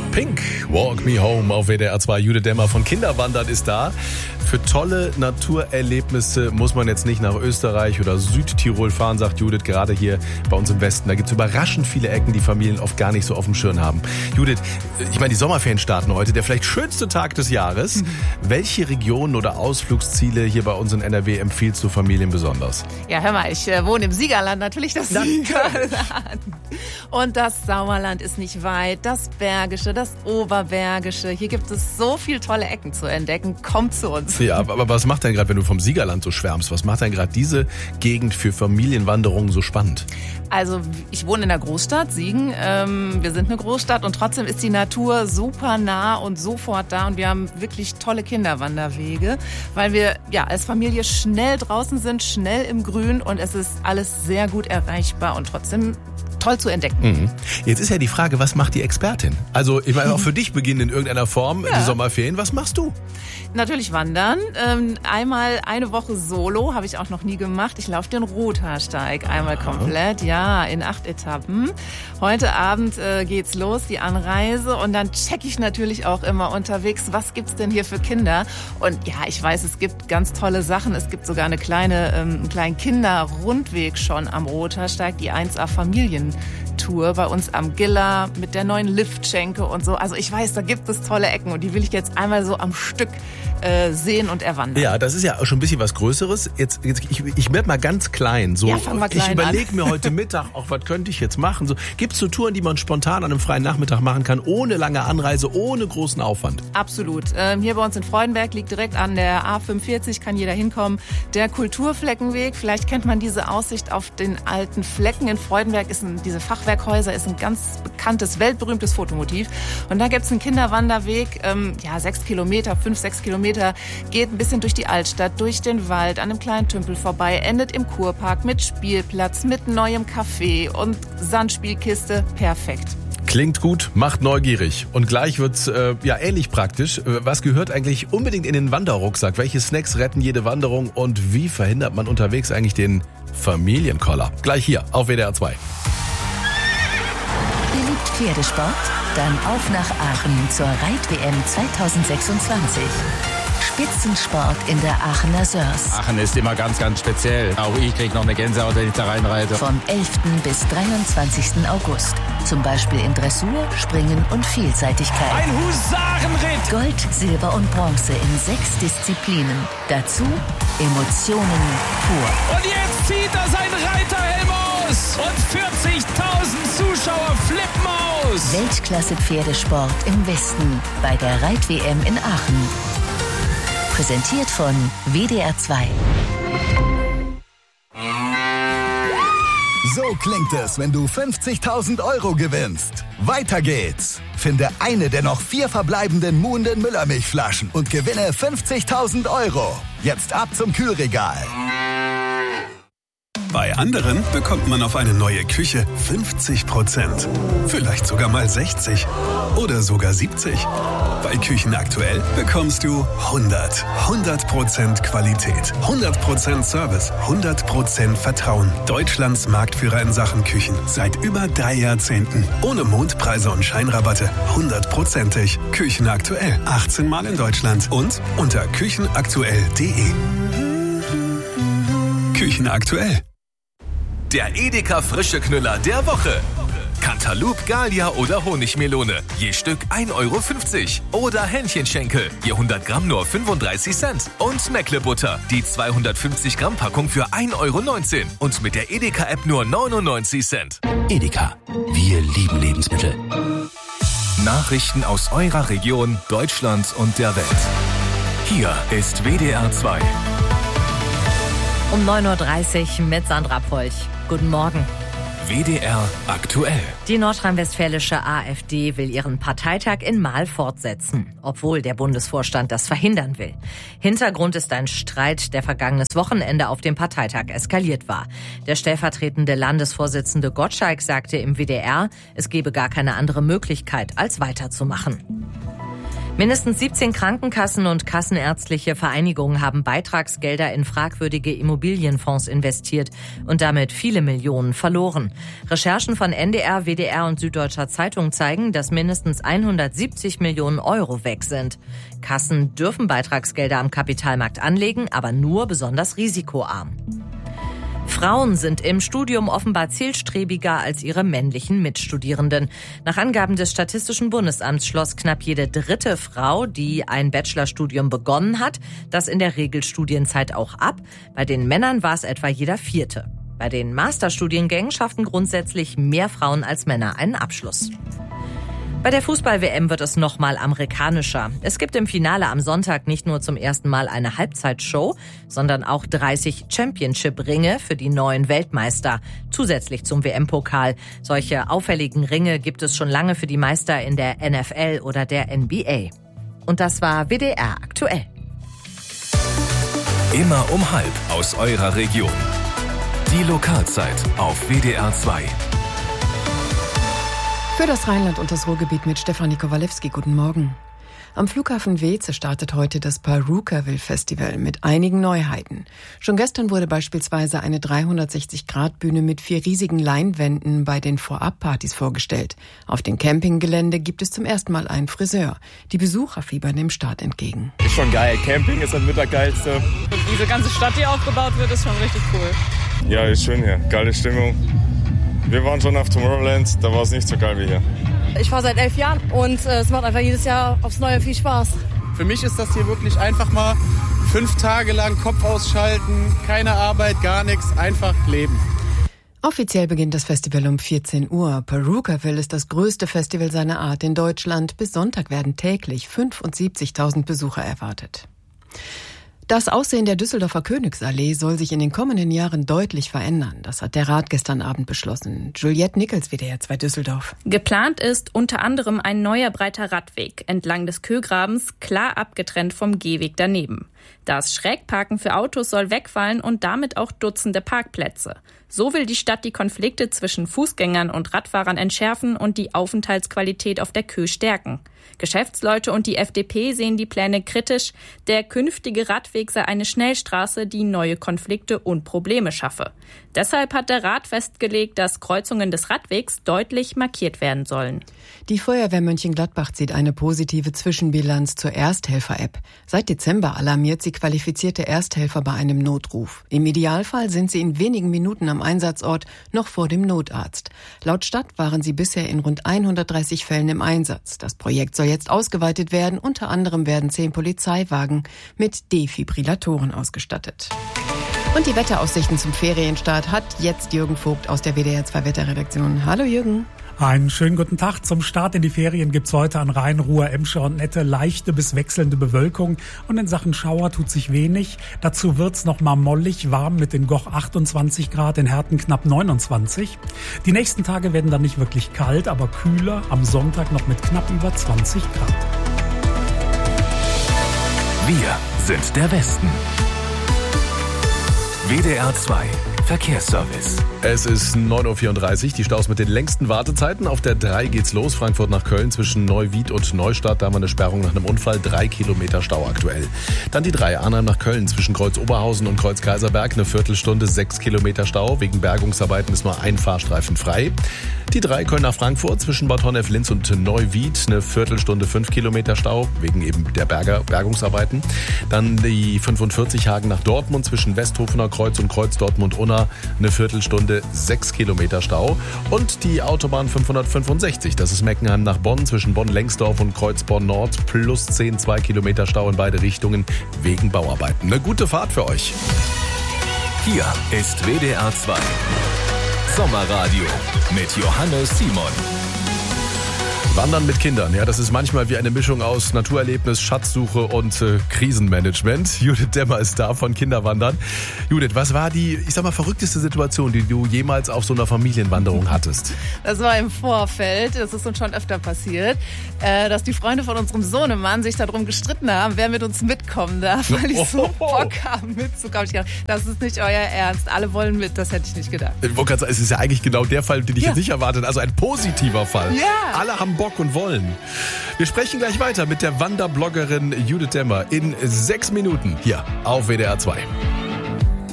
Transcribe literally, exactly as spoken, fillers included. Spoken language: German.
Pink, Walk Me Home auf W D R zwei. Judith Demmer von Kinderwandern ist da. Für tolle Naturerlebnisse muss man jetzt nicht nach Österreich oder Südtirol fahren, sagt Judith, gerade hier bei uns im Westen. Da gibt es überraschend viele Ecken, die Familien oft gar nicht so auf dem Schirm haben. Judith, ich meine, die Sommerferien starten heute, der vielleicht schönste Tag des Jahres. Mhm. Welche Regionen oder Ausflugsziele hier bei uns in N R W empfiehlst du Familien besonders? Ja, hör mal, ich äh, wohne im Siegerland, natürlich das Natürlich. Siegerland. Und das Sauerland ist nicht weit, das Bergische, das Oberbergische. Hier gibt es so viele tolle Ecken zu entdecken. Kommt zu uns. Ja, aber was macht denn gerade, wenn du vom Siegerland so schwärmst, was macht denn gerade diese Gegend für Familienwanderungen so spannend? Also ich wohne in der Großstadt, Siegen. Ähm, wir sind eine Großstadt und trotzdem ist die Natur super nah und sofort da. Und wir haben wirklich tolle Kinderwanderwege, weil wir ja als Familie schnell draußen sind, schnell im Grün und es ist alles sehr gut erreichbar und trotzdem toll zu entdecken. Mhm. Jetzt ist ja die Frage, was macht die Expertin? Also ich meine, auch für dich beginnen in irgendeiner Form ja. die Sommerferien. Was machst du? Natürlich wandern. Ähm, einmal eine Woche solo, habe ich auch noch nie gemacht. Ich laufe den Rothaarsteig einmal ja. komplett, ja, in acht Etappen. Heute Abend äh, geht's los, die Anreise. Und dann checke ich natürlich auch immer unterwegs, was gibt's denn hier für Kinder? Und ja, ich weiß, es gibt ganz tolle Sachen. Es gibt sogar eine kleine, ähm, einen kleinen Kinderrundweg schon am Rothaarsteig, die eins A Familientour bei uns am Giller mit der neuen Liftschenke und so. Also ich weiß, da gibt es tolle Ecken und die will ich jetzt einmal so am Stück äh, sehen und erwandern. Ja, das ist ja auch schon ein bisschen was Größeres. Jetzt, jetzt ich, ich werde mal ganz klein. So, ja, fang mal klein ich überlege mir heute Mittag, auch was könnte ich jetzt machen. So, gibt es so Touren, die man spontan an einem freien Nachmittag machen kann, ohne lange Anreise, ohne großen Aufwand? Absolut. Ähm, hier bei uns in Freudenberg liegt direkt an der A fünfundvierzig, kann jeder hinkommen. Der Kulturfleckenweg, vielleicht kennt man diese Aussicht auf den alten Flecken. In Freudenberg ist ein, diese Fachwerkhäuser ist ein ganz bekanntes, weltberühmtes Fotomotiv. Und da gibt es einen Kinderwanderweg, ähm, ja, sechs Kilometer, fünf, sechs Kilometer, geht ein bisschen durch die Altstadt, durch den Wald, an einem kleinen Tümpel vorbei, endet im Kurpark mit Spielplatz, mit neuem Café und Sandspielkiste. Perfekt. Klingt gut, macht neugierig. Und gleich wird's äh, ja ähnlich praktisch. Was gehört eigentlich unbedingt in den Wanderrucksack? Welche Snacks retten jede Wanderung? Und wie verhindert man unterwegs eigentlich den Familienkoller? Gleich hier auf W D R zwei. Ihr liebt Pferdesport? Dann auf nach Aachen zur Reit-W M zwanzig sechsundzwanzig. Spitzensport in der Aachener Sörs. Aachen ist immer ganz, ganz speziell. Auch ich kriege noch eine Gänsehaut, wenn ich da reinreite. Vom elften bis dreiundzwanzigsten August. Zum Beispiel in Dressur, Springen und Vielseitigkeit. Ein Husarenritt! Gold, Silber und Bronze in sechs Disziplinen. Dazu Emotionen pur. Und jetzt zieht er seinen Reiterhelm aus. Und vierzigtausend Zuschauer flippen aus. Weltklasse-Pferdesport im Westen bei der Reit-W M in Aachen. Präsentiert von W D R zwei. So klingt es, wenn du fünfzigtausend Euro gewinnst. Weiter geht's. Finde eine der noch vier verbleibenden Muhnden Müllermilchflaschen und gewinne fünfzigtausend Euro. Jetzt ab zum Kühlregal. Bei anderen bekommt man auf eine neue Küche fünfzig Prozent. Vielleicht sogar mal sechzig oder sogar siebzig. Bei Küchen aktuell bekommst du hundert. hundert Prozent Qualität, hundert Prozent Service, hundert Prozent Vertrauen. Deutschlands Marktführer in Sachen Küchen seit über drei Jahrzehnten. Ohne Mondpreise und Scheinrabatte. hundertprozentig. Küchen aktuell. achtzehn Mal in Deutschland und unter küchenaktuell punkt de. Küchen aktuell. Der Edeka frische Knüller der Woche. Cantaloupe, Gallia oder Honigmelone. Je Stück ein Euro fünfzig. Oder Hähnchenschenkel. Je hundert Gramm nur fünfunddreißig Cent. Und Meckle-Butter. Die zweihundertfünfzig Gramm Packung für ein Euro neunzehn. Und mit der Edeka-App nur neunundneunzig Cent. Edeka. Wir lieben Lebensmittel. Nachrichten aus eurer Region, Deutschland und der Welt. Hier ist W D R zwei. Um neun Uhr dreißig mit Sandra Polch. Guten Morgen. W D R aktuell. Die nordrhein-westfälische AfD will ihren Parteitag in Marl fortsetzen, obwohl der Bundesvorstand das verhindern will. Hintergrund ist ein Streit, der vergangenes Wochenende auf dem Parteitag eskaliert war. Der stellvertretende Landesvorsitzende Gottschalk sagte im W D R, es gebe gar keine andere Möglichkeit, als weiterzumachen. Mindestens siebzehn Krankenkassen und kassenärztliche Vereinigungen haben Beitragsgelder in fragwürdige Immobilienfonds investiert und damit viele Millionen verloren. Recherchen von N D R, W D R und Süddeutscher Zeitung zeigen, dass mindestens hundertsiebzig Millionen Euro weg sind. Kassen dürfen Beitragsgelder am Kapitalmarkt anlegen, aber nur besonders risikoarm. Frauen sind im Studium offenbar zielstrebiger als ihre männlichen Mitstudierenden. Nach Angaben des Statistischen Bundesamts schloss knapp jede dritte Frau, die ein Bachelorstudium begonnen hat, das in der Regelstudienzeit auch ab. Bei den Männern war es etwa jeder vierte. Bei den Masterstudiengängen schafften grundsätzlich mehr Frauen als Männer einen Abschluss. Bei der Fußball-W M wird es nochmal amerikanischer. Es gibt im Finale am Sonntag nicht nur zum ersten Mal eine Halbzeitshow, sondern auch dreißig Championship-Ringe für die neuen Weltmeister, zusätzlich zum W M-Pokal. Solche auffälligen Ringe gibt es schon lange für die Meister in der N F L oder der N B A. Und das war W D R aktuell. Immer um halb aus eurer Region. Die Lokalzeit auf W D R zwei. Für das Rheinland und das Ruhrgebiet mit Stefanie Kowalewski. Guten Morgen. Am Flughafen Weeze startet heute das Perukaville Festival mit einigen Neuheiten. Schon gestern wurde beispielsweise eine dreihundertsechzig Grad Bühne mit vier riesigen Leinwänden bei den Vorabpartys vorgestellt. Auf dem Campinggelände gibt es zum ersten Mal einen Friseur. Die Besucher fiebern dem Start entgegen. Ist schon geil. Camping ist das mit der geilste. Und diese ganze Stadt, die aufgebaut wird, ist schon richtig cool. Ja, ist schön hier. Geile Stimmung. Wir waren schon auf Tomorrowland, da war es nicht so geil wie hier. Ich fahre seit elf Jahren und äh, es macht einfach jedes Jahr aufs Neue viel Spaß. Für mich ist das hier wirklich einfach mal fünf Tage lang Kopf ausschalten, keine Arbeit, gar nichts, einfach leben. Offiziell beginnt das Festival um vierzehn Uhr. Perukaville ist das größte Festival seiner Art in Deutschland. Bis Sonntag werden täglich fünfundsiebzigtausend Besucher erwartet. Das Aussehen der Düsseldorfer Königsallee soll sich in den kommenden Jahren deutlich verändern. Das hat der Rat gestern Abend beschlossen. Juliette Nickels, W D R zwei Düsseldorf. Geplant ist unter anderem ein neuer breiter Radweg entlang des Kögrabens, klar abgetrennt vom Gehweg daneben. Das Schrägparken für Autos soll wegfallen und damit auch Dutzende Parkplätze. So will die Stadt die Konflikte zwischen Fußgängern und Radfahrern entschärfen und die Aufenthaltsqualität auf der Kö stärken. Geschäftsleute und die F D P sehen die Pläne kritisch. Der künftige Radweg sei eine Schnellstraße, die neue Konflikte und Probleme schaffe. Deshalb hat der Rat festgelegt, dass Kreuzungen des Radwegs deutlich markiert werden sollen. Die Feuerwehr Mönchengladbach zieht eine positive Zwischenbilanz zur Ersthelfer-App. Seit Dezember alarmiert sie qualifizierte Ersthelfer bei einem Notruf. Im Idealfall sind sie in wenigen Minuten am Einsatzort, noch vor dem Notarzt. Laut Stadt waren sie bisher in rund hundertdreißig Fällen im Einsatz. Das Projekt soll jetzt ausgeweitet werden. Unter anderem werden zehn Polizeiwagen mit Defibrillatoren ausgestattet. Und die Wetteraussichten zum Ferienstart hat jetzt Jürgen Vogt aus der W D R zwei Wetterredaktion. Hallo Jürgen. Einen schönen guten Tag. Zum Start in die Ferien gibt's heute an Rhein, Ruhr, Emscher und Nette leichte bis wechselnde Bewölkung. Und in Sachen Schauer tut sich wenig. Dazu wird's noch mal mollig warm mit in Goch achtundzwanzig Grad, in Herten knapp neunundzwanzig. Die nächsten Tage werden dann nicht wirklich kalt, aber kühler. Am Sonntag noch mit knapp über zwanzig Grad. Wir sind der Westen. W D R zwei Verkehrsservice. Es ist neun Uhr vierunddreißig, die Staus mit den längsten Wartezeiten. Auf der drei geht's los, Frankfurt nach Köln zwischen Neuwied und Neustadt. Da haben wir eine Sperrung nach einem Unfall, drei Kilometer Stau aktuell. Dann die drei Arnhem nach Köln zwischen Kreuz Oberhausen und Kreuz Kaiserberg, eine Viertelstunde, sechs Kilometer Stau. Wegen Bergungsarbeiten ist nur ein Fahrstreifen frei. Die drei Köln nach Frankfurt zwischen Bad Honnef-Linz und Neuwied, eine Viertelstunde, fünf Kilometer Stau, wegen eben der Berger Bergungsarbeiten. Dann die fünfundvierzig Hagen nach Dortmund zwischen Westhofener Kreuz und Kreuz Dortmund-Unna, eine Viertelstunde, sechs Kilometer Stau. Und die Autobahn fünfhundertfünfundsechzig, das ist Meckenheim nach Bonn zwischen Bonn-Lengsdorf und Kreuz Bonn-Nord, plus zehn, zwei Kilometer Stau in beide Richtungen wegen Bauarbeiten. Eine gute Fahrt für euch. Hier ist W D R zwei Sommerradio mit Johannes Simon. Wandern mit Kindern, ja, das ist manchmal wie eine Mischung aus Naturerlebnis, Schatzsuche und äh, Krisenmanagement. Judith Demmer ist da von Kinderwandern. Judith, was war die, ich sag mal, verrückteste Situation, die du jemals auf so einer Familienwanderung hattest? Das war im Vorfeld, das ist uns schon öfter passiert, äh, dass die Freunde von unserem Sohnemann sich darum gestritten haben, wer mit uns mitkommen darf, weil die so Bock haben mitzukommen. Ich dachte, das ist nicht euer Ernst, alle wollen mit, das hätte ich nicht gedacht. Ich wollte gerade sagen, es ist ja eigentlich genau der Fall, den ich ja. jetzt nicht erwartet, also ein positiver Fall. Ja. Alle haben Bock Bock und wollen. Wir sprechen gleich weiter mit der Wanderbloggerin Judith Demmer in sechs Minuten hier auf W D R zwei.